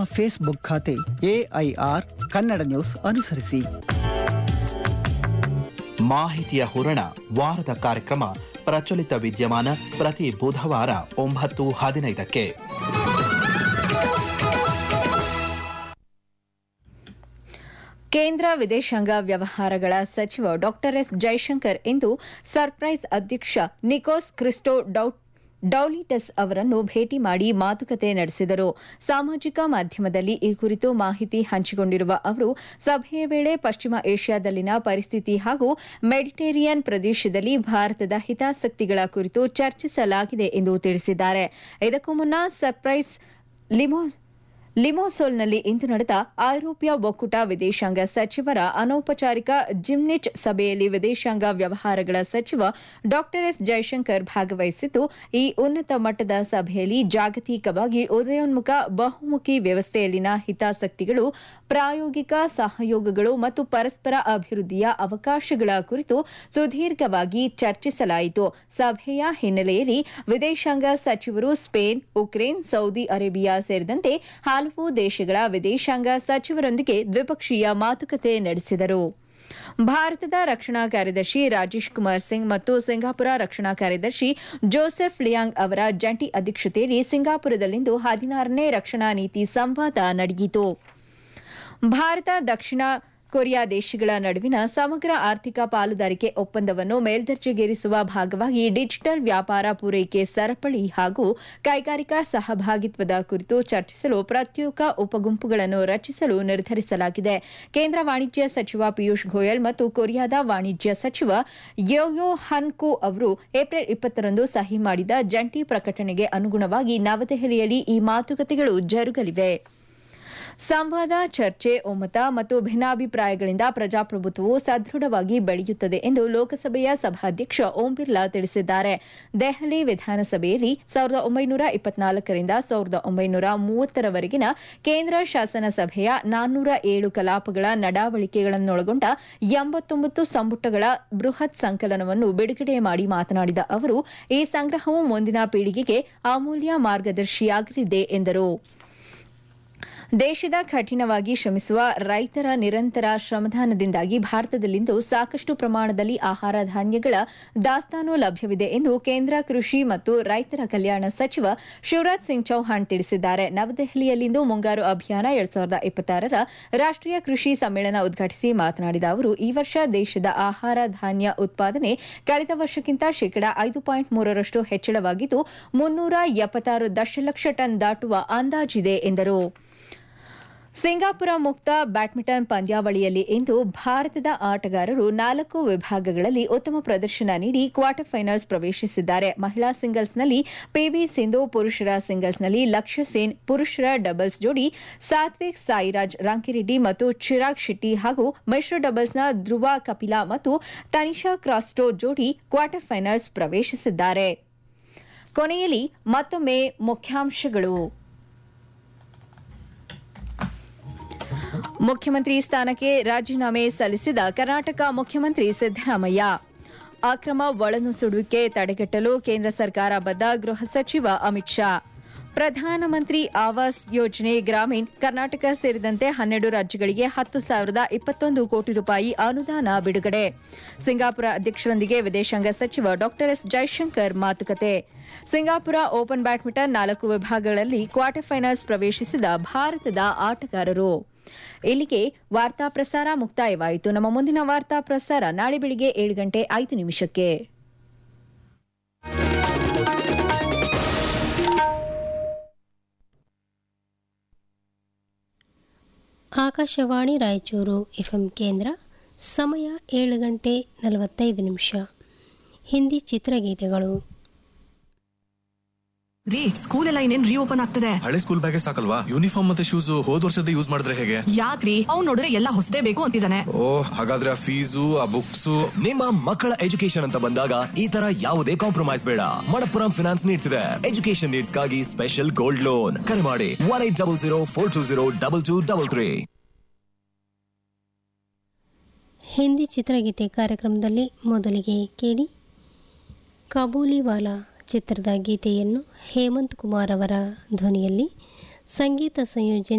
Facebook ಖಾತೆ AIR Kannada news ಅನುಸರಿಸಿ. ಮಾಹಿತಿಯ ಹೂರಣ ವಾರದ ಕಾರ್ಯಕ್ರಮ ಪ್ರಚಲಿತ ವಿದ್ಯಮಾನ ಪ್ರತಿ ಬುಧವಾರ 9:15ಕ್ಕೆ. ಕೇಂದ್ರ ವಿದೇಶಾಂಗ ವ್ಯವಹಾರಗಳ ಸಚಿವ ಡಾಕ್ಟರ್ ಎಸ್ ಜೈಶಂಕರ್ ಇಂದು ಸರ್ಪ್ರೈಸ್ ಅಧ್ಯಕ್ಷ ನಿಕೋಸ್ ಕ್ರಿಸ್ಟೋ ಡೌಲಿಟಸ್ ಅವರನ್ನು ಭೇಟಿ ಮಾಡಿ ಮಾತುಕತೆ ನಡೆಸಿದರು. ಸಾಮಾಜಿಕ ಮಾಧ್ಯಮದಲ್ಲಿ ಈ ಕುರಿತು ಮಾಹಿತಿ ಹಂಚಿಕೊಂಡಿರುವ ಅವರು ಸಭೆಯ ವೇಳೆ ಪಶ್ಚಿಮ ಏಷ್ಯಾದಲ್ಲಿನ ಪರಿಸ್ಥಿತಿ ಹಾಗೂ ಮೆಡಿಟೇರಿಯನ್ ಪ್ರದೇಶದಲ್ಲಿ ಭಾರತದ ಹಿತಾಸಕ್ತಿಗಳ ಕುರಿತು ಚರ್ಚಿಸಲಾಗಿದೆ ಎಂದು ತಿಳಿಸಿದ್ದಾರೆ. ಇದಕ್ಕೂ ಮುನ್ನ ಸರ್ಪ್ರೈಸ್ ಲಿಮೋಸೋಲ್ನಲ್ಲಿ ಇಂದು ನಡೆದ ಐರೋಪ್ಯ ಒಕ್ಕೂಟ ವಿದೇಶಾಂಗ ಸಚಿವರ ಅನೌಪಚಾರಿಕ ಜಿಮ್ನಿಚ್ ಸಭೆಯಲ್ಲಿ ವಿದೇಶಾಂಗ ವ್ಯವಹಾರಗಳ ಸಚಿವ ಡಾಕ್ಟರ್ ಎಸ್ ಜೈಶಂಕರ್ ಭಾಗವಹಿಸಿದ್ದು, ಈ ಉನ್ನತ ಮಟ್ಟದ ಸಭೆಯಲ್ಲಿ ಜಾಗತಿಕವಾಗಿ ಉದಯೋನ್ಮುಖ ಬಹುಮುಖಿ ವ್ಯವಸ್ಥೆಯಲ್ಲಿನ ಹಿತಾಸಕ್ತಿಗಳು, ಪ್ರಾಯೋಗಿಕ ಸಹಯೋಗಗಳು ಮತ್ತು ಪರಸ್ಪರ ಅಭಿವೃದ್ಧಿಯ ಅವಕಾಶಗಳ ಕುರಿತು ಸುದೀರ್ಘವಾಗಿ ಚರ್ಚಿಸಲಾಯಿತು. ಸಭೆಯ ಹಿನ್ನೆಲೆಯಲ್ಲಿ ವಿದೇಶಾಂಗ ಸಚಿವರು ಸ್ಪೇನ್, ಉಕ್ರೇನ್, ಸೌದಿ ಅರೇಬಿಯಾ ಸೇರಿದಂತೆ ಹಲವು ದೇಶಗಳ ವಿದೇಶಾಂಗ ಸಚಿವರೊಂದಿಗೆ ದ್ವಿಪಕ್ಷೀಯ ಮಾತುಕತೆ ನಡೆಸಿದರು. ಭಾರತದ ರಕ್ಷಣಾ ಕಾರ್ಯದರ್ಶಿ ರಾಜೇಶ್ ಕುಮಾರ್ ಸಿಂಗ್ ಮತ್ತು ಸಿಂಗಾಪುರ ರಕ್ಷಣಾ ಕಾರ್ಯದರ್ಶಿ ಜೋಸೆಫ್ ಲಿಯಾಂಗ್ ಅವರ ಜಂಟಿ ಅಧ್ಯಕ್ಷತೆಯಲ್ಲಿ ಸಿಂಗಾಪುರದಲ್ಲಿಂದು 16ನೇ ರಕ್ಷಣಾ ನೀತಿ ಸಂವಾದ ನಡೆಯಿತು. ಭಾರತ, ದಕ್ಷಿಣ ಕೊರಿಯಾ ದೇಶಗಳ ನಡುವಿನ ಸಮಗ್ರ ಆರ್ಥಿಕ ಪಾಲುದಾರಿಕೆ ಒಪ್ಪಂದವನ್ನು ಮೇಲ್ದರ್ಜೆಗೇರಿಸುವ ಭಾಗವಾಗಿ ಡಿಜಿಟಲ್ ವ್ಯಾಪಾರ ಪೂರೈಕೆ ಸರಪಳಿ ಹಾಗೂ ಕೈಗಾರಿಕಾ ಸಹಭಾಗಿತ್ವದ ಕುರಿತು ಚರ್ಚಿಸಲು ಪ್ರತ್ಯೇಕ ಉಪಗುಂಪುಗಳನ್ನು ರಚಿಸಲು ನಿರ್ಧರಿಸಲಾಗಿದೆ. ಕೇಂದ್ರ ವಾಣಿಜ್ಯ ಸಚಿವ ಪಿಯೂಷ್ ಗೋಯಲ್ ಮತ್ತು ಕೊರಿಯಾದ ವಾಣಿಜ್ಯ ಸಚಿವ ಯೋಯೋ ಹನ್ ಕು ಅವರು ಏಪ್ರಿಲ್ 20ರಂದು ಸಹಿ ಮಾಡಿದ ಜಂಟಿ ಪ್ರಕಟಣೆಗೆ ಅನುಗುಣವಾಗಿ ನವದೆಹಲಿಯಲ್ಲಿ ಈ ಮಾತುಕತೆಗಳು ಜರುಗಲಿವೆ. ಸಂವಾದ, ಚರ್ಚೆ, ಒಮ್ಮತ ಮತ್ತು ಭಿನ್ನಾಭಿಪ್ರಾಯಗಳಿಂದ ಪ್ರಜಾಪ್ರಭುತ್ವವು ಸದೃಢವಾಗಿ ಬೆಳೆಯುತ್ತದೆ ಎಂದು ಲೋಕಸಭೆಯ ಸಭಾಧ್ಯಕ್ಷ ಓಂ ಬಿರ್ಲಾ ತಿಳಿಸಿದ್ದಾರೆ. ದೆಹಲಿ ವಿಧಾನಸಭೆಯಲ್ಲಿ 1924ರಿಂದ 1930ರವರೆಗಿನ ಕೇಂದ್ರ ಶಾಸನ ಸಭೆಯ 407 ಕಲಾಪಗಳ ನಡಾವಳಿಕೆಗಳನ್ನೊಳಗೊಂಡ 89 ಸಂಪುಟಗಳ ಬೃಹತ್ ಸಂಕಲನವನ್ನು ಬಿಡುಗಡೆ ಮಾಡಿ ಮಾತನಾಡಿದ ಅವರು, ಈ ಸಂಗ್ರಹವು ಮುಂದಿನ ಪೀಳಿಗೆಗೆ ಅಮೂಲ್ಯ ಮಾರ್ಗದರ್ಶಿಯಾಗಲಿದೆ ಎಂದರು. ದೇಶದ ಕಠಿಣವಾಗಿ ಶ್ರಮಿಸುವ ರೈತರ ನಿರಂತರ ಶ್ರಮದಾನದಿಂದಾಗಿ ಭಾರತದಲ್ಲಿಂದು ಸಾಕಷ್ಟು ಪ್ರಮಾಣದಲ್ಲಿ ಆಹಾರ ಧಾನ್ಯಗಳ ದಾಸ್ತಾನು ಲಭ್ಯವಿದೆ ಎಂದು ಕೇಂದ್ರ ಕೃಷಿ ಮತ್ತು ರೈತರ ಕಲ್ಯಾಣ ಸಚಿವ ಶಿವರಾಜ್ ಸಿಂಗ್ ಚೌಹಾಣ್ ತಿಳಿಸಿದ್ದಾರೆ. ನವದೆಹಲಿಯಲ್ಲಿಂದು ಮುಂಗಾರು ಅಭಿಯಾನ 2026ರ ರಾಷ್ಟೀಯ ಕೃಷಿ ಸಮ್ಮೇಳನ ಉದ್ಘಾಟಿಸಿ ಮಾತನಾಡಿದ ಅವರು, ಈ ವರ್ಷ ದೇಶದ ಆಹಾರ ಧಾನ್ಯ ಉತ್ಪಾದನೆ ಕಳೆದ ವರ್ಷಕ್ಕಿಂತ ಶೇಕಡಾ 5.3ರಷ್ಟು ಹೆಚ್ಚಳವಾಗಿದ್ದು 376 ದಶಲಕ್ಷ ಟನ್ ದಾಟುವ ಅಂದಾಜಿದೆ ಎಂದರು. ಸಿಂಗಾಪುರ ಮುಕ್ತ ಬ್ಯಾಡ್ಮಿಂಟನ್ ಪಂದ್ಯಾವಳಿಯಲ್ಲಿ ಇಂದು ಭಾರತದ ಆಟಗಾರರು 4 ವಿಭಾಗಗಳಲ್ಲಿ ಉತ್ತಮ ಪ್ರದರ್ಶನ ನೀಡಿ ಕ್ವಾರ್ಟರ್ ಫೈನಲ್ಸ್ ಪ್ರವೇಶಿಸಿದ್ದಾರೆ. ಮಹಿಳಾ ಸಿಂಗಲ್ಸ್ನಲ್ಲಿ ಪಿವಿ ಸಿಂಧು, ಪುರುಷರ ಸಿಂಗಲ್ಸ್ನಲ್ಲಿ ಲಕ್ಷ್ಯ ಸೇನ್, ಪುರುಷರ ಡಬಲ್ಸ್ ಜೋಡಿ ಸಾತ್ವಿಕ್ ಸಾಯಿರಾಜ್ ರಾಂಕಿರೆಡ್ಡಿ ಮತ್ತು ಚಿರಾಗ್ ಶೆಟ್ಟಿ ಹಾಗೂ ಮಿಶ್ರ ಡಬಲ್ಸ್ನ ಧ್ರುವ ಕಪಿಲಾ ಮತ್ತು ತನಿಷಾ ಕ್ರಾಸ್ಟೋ ಜೋಡಿ ಕ್ವಾರ್ಟರ್ ಫೈನಲ್ಸ್ ಪ್ರವೇಶಿಸಿದ್ದಾರೆ. ಕೊನೆಯಲ್ಲಿ ಮತ್ತೊಮ್ಮೆ ಮುಖ್ಯಾಂಶಗಳು. ಮುಖ್ಯಮಂತ್ರಿ ಸ್ಥಾನಕ್ಕೆ ರಾಜೀನಾಮೆ ಸಲ್ಲಿಸಿದ ಕರ್ನಾಟಕ ಮುಖ್ಯಮಂತ್ರಿ ಸಿದ್ದರಾಮಯ್ಯ. ಅಕ್ರಮ ಒಳನುಸುಳುವಿಕೆ ತಡೆಗಟ್ಟಲು ಕೇಂದ್ರ ಸರ್ಕಾರ ಬದ್ಧ, ಗೃಹ ಸಚಿವ ಅಮಿತ್ ಶಾ. ಪ್ರಧಾನಮಂತ್ರಿ ಆವಾಸ್ ಯೋಜನೆ ಗ್ರಾಮೀಣ್ ಕರ್ನಾಟಕ ಸೇರಿದಂತೆ 12 ರಾಜ್ಯಗಳಿಗೆ 10,021 ಕೋಟಿ ರೂಪಾಯಿ ಅನುದಾನ ಬಿಡುಗಡೆ. ಸಿಂಗಾಪುರ ಅಧ್ಯಕ್ಷರೊಂದಿಗೆ ವಿದೇಶಾಂಗ ಸಚಿವ ಡಾಕ್ಟರ್ ಎಸ್ ಜೈಶಂಕರ್ ಮಾತುಕತೆ. ಸಿಂಗಾಪುರ ಓಪನ್ ಬ್ಯಾಡ್ಮಿಂಟನ್ 4 ವಿಭಾಗಗಳಲ್ಲಿ ಕ್ವಾರ್ಟರ್ ಫೈನಲ್ಸ್ ಪ್ರವೇಶಿಸಿದ ಭಾರತದ ಆಟಗಾರರು. ಇಲ್ಲಿಗೆ ವಾರ್ತಾ ಪ್ರಸಾರ ಮುಕ್ತಾಯವಾಯಿತು. ನಮ್ಮ ಮುಂದಿನ ವಾರ್ತಾ ಪ್ರಸಾರ ನಾಳೆ ಬೆಳಿಗ್ಗೆ 7:05 ಆಕಾಶವಾಣಿ ರಾಯಚೂರು ಎಫ್ಎಂ ಕೇಂದ್ರ. ಸಮಯ 7:45. ಹಿಂದಿ ಚಿತ್ರಗೀತೆಗಳು. ರೀ, ಸ್ಕೂಲ್ ಎಲ್ಲ ಇನ್ನೇನ್ ರೀಓಪನ್ ಆಗ್ತದೆ. ಹಳೆ ಸ್ಕೂಲ್ ಬ್ಯಾಗೇ ಸಾಕಲ್ವಾ? ಯೂನಿಫಾರ್ಮ್ ಮತ್ತೆ ಶೂಸ್ ಹೋದ್ ವರ್ಷದ ಯೂಸ್ ಮಾಡಿದ್ರೆ ಹೇಗೆ? ಯಾಕ್ರಿ, ಅವ್ನು ನೋಡಿದ್ರೆ ಎಲ್ಲ ಹೊಸದೇ ಬೇಕು ಅಂತಿದ್ದಾನೆ. ಓಹ್, ಹಾಗಾದ್ರೆ ಆ ಫೀಸು, ಆ ಬುಕ್ಸ್. ನಿಮ್ಮ ಮಕ್ಕಳ ಎಜುಕೇಶನ್ ಅಂತ ಬಂದಾಗ ಈ ತರ ಯಾವುದೇ ಕಾಂಪ್ರಮೈಸ್ ಬೇಡ. ಮಣಪ್ಪುರಂ ಫಿನಾನ್ಸ್ ನೀಡ್ತಿದೆ ಎಜುಕೇಶನ್ ನೀಡ್ಸ್ ಗಾಗಿ ಸ್ಪೆಷಲ್ ಗೋಲ್ಡ್ ಲೋನ್. ಕರೆ ಮಾಡಿ 1800420223. ಹಿಂದಿ ಚಿತ್ರಗೀತೆ ಕಾರ್ಯಕ್ರಮದಲ್ಲಿ ಮೊದಲಿಗೆ ಕೇಳಿ ಕಾಬೂಲಿವಾಲಾ ಚಿತ್ರದ ಗೀತೆಯನ್ನು ಹೇಮಂತ್ ಕುಮಾರ್ ಅವರ ಧ್ವನಿಯಲ್ಲಿ. ಸಂಗೀತ ಸಂಯೋಜನೆ